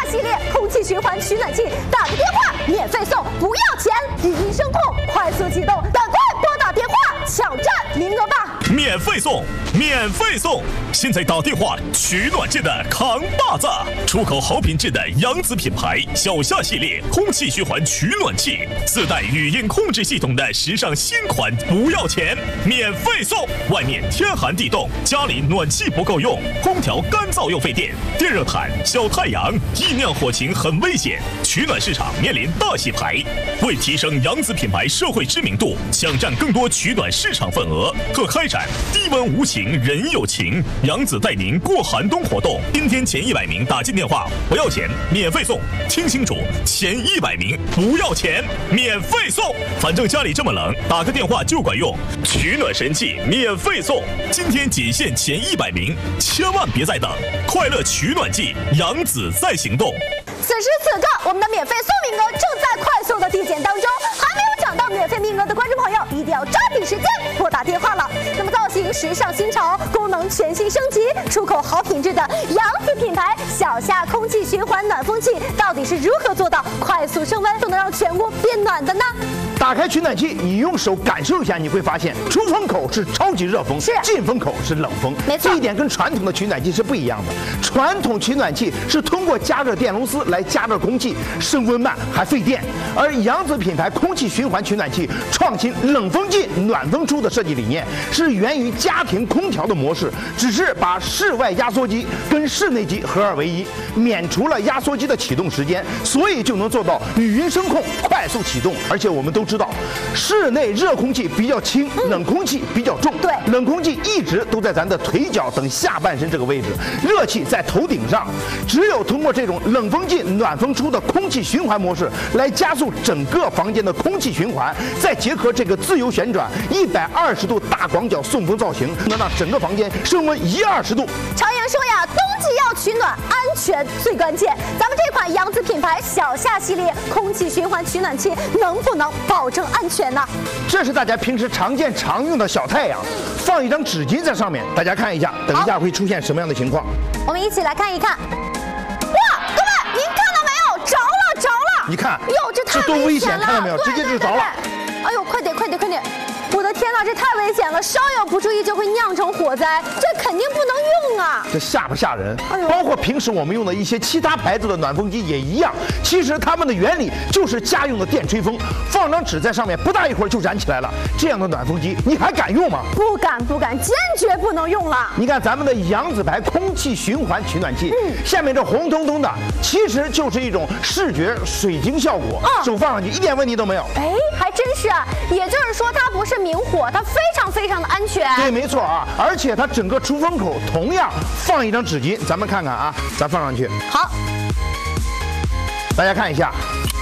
系列空气循环取暖器，打个电话免费送，不要钱，语音声控，快速启动，赶快拨打电话抢占名额吧！ 免费送，免费送！现在打电话取暖界的扛把子，出口好品质的扬子品牌小夏系列空气循环取暖器，自带语音控制系统的时尚新款，不要钱，免费送！外面天寒地冻，家里暖气不够用，空调干燥又费电，电热毯、小太阳，易酿火情很危险，取暖市场面临大洗牌。为提升扬子品牌社会知名度，抢占更多取暖市场份额，特开展低温无情人有情，扬子带您过寒冬活动。今天前100名打进电话不要钱，免费送，听清楚，前100名不要钱，免费送。反正家里这么冷，打个电话就管用。取暖神器免费送，今天仅限前100名，千万别再等！快乐取暖季，扬子在行动。 此时此刻，我们的免费送名额正在快速的递减当中，还没有抢到免费名额的观众朋友，一定要抓紧时间拨打电话了。那么造型时尚新潮，功能全新升级，出口好品质的扬子品牌小夏空气循环暖风器，到底是如何做到快速升温，就能让全屋变暖的呢？ 打开取暖器，你用手感受一下，你会发现出风口是超级热风，进风口是冷风。 没错， 这一点跟传统的取暖器是不一样的。传统取暖器是通过加热电螺丝来加热空气，升温慢还费电。而扬子品牌空气循环取暖器创新冷风进、暖风出的设计理念，是源于家庭空调的模式，只是把室外压缩机跟室内机合二为一，免除了压缩机的启动时间，所以就能做到语音声控快速启动。而且我们都知道，室内热空气比较轻，冷空气比较重。 对， 冷空气一直都在咱的腿脚等下半身这个位置，热气在头顶上。只有通过这种冷风进、暖风出的空气循环模式，来加速整个房间的空气循环，再结合这个自由旋转120度大广角送风造型，能让整个房间升温120度。 常言说呀，冬季要取暖，安全最关键。咱们这款扬子品牌小夏系列空气循环取暖器，能不能保证安全呢？ 这是大家平时常见常用的小太阳，放一张纸巾在上面，大家看一下，等一下会出现什么样的情况？ 我们一起来看一看。哇，各位，您看到没有？着了，着了！ 你看， 哟，这太多危险， 了， 看到没有？直接就着了。 哎呦，快点，快点，快点！我的天哪，这太危险了，稍有不注意就会酿成火灾，这肯定不能用啊！ 这吓不吓人？ 哎呦， 包括平时我们用的一些其他牌子的暖风机也一样，其实它们的原理就是家用的电吹风，放张纸在上面，不大一会儿就燃起来了。这样的暖风机你还敢用吗？ 不敢，不敢，坚决不能用了。 你看咱们的扬子牌空气循环取暖器，下面这红彤彤的，其实就是一种视觉水晶效果，手放上去一点问题都没有。 哎，还真是啊，也就是说它不是明火，它非常非常的安全。 对，没错啊，而且它整个出风口同样放一张纸巾，咱们看看啊，咱放上去。 好， 大家看一下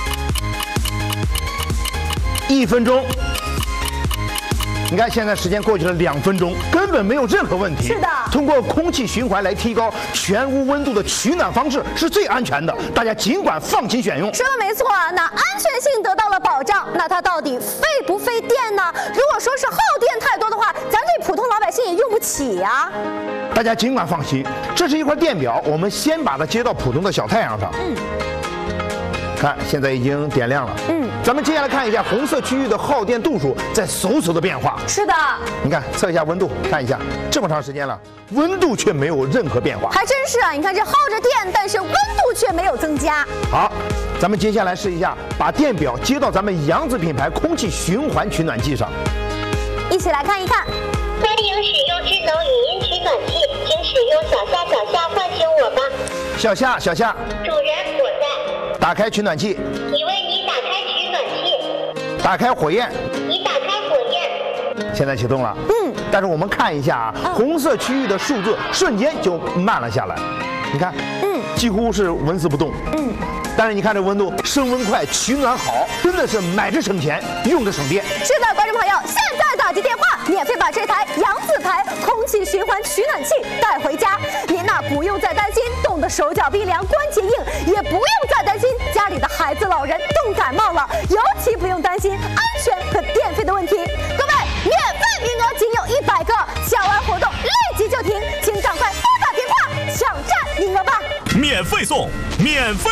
，1分钟。你看，现在时间过去了2分钟，根本没有任何问题。 是的， 通过空气循环来提高全屋温度的取暖方式是最安全的，大家尽管放心选用。 说的没错啊，那安全性得到了保障，那它到底费不费电呢？如果说是耗电太多的话，咱这普通老百姓也用不起呀。 大家尽管放心，这是一块电表，我们先把它接到普通的小太阳上。看，现在已经点亮了。咱们接下来看一下红色区域的耗电度数在嗖嗖的变化。 是的， 你看，测一下温度，看一下，这么长时间了，温度却没有任何变化。 还真是啊，你看这耗着电，但是温度却没有增加。 好，咱们接下来试一下，把电表接到咱们扬子品牌空气循环取暖器上。 一起来看一看。 欢迎使用智能语音取暖器，请使用小夏唤醒我吧。 小夏， 主人，我在。 打开取暖器。 你为你打开取暖器。 打开火焰。 你打开火焰。 现在启动了。但是我们看一下啊，红色区域的数字瞬间就慢了下来。你看，几乎是纹丝不动。但是你看这温度，升温快，取暖好，真的是买着省钱，用着省电。 是的，观众朋友，现在打击电话，免费把这台扬子牌空气循环取暖器带回家。您呐，不用再担心冻得手脚冰凉、关节硬，也不用再担心家里的孩子老人冻感冒了，尤其不用担心安全和电费的问题。各位，免费名额仅有100个，抢完活动立即就停，请赶快拨打电话抢占名额吧。 免费送，免费。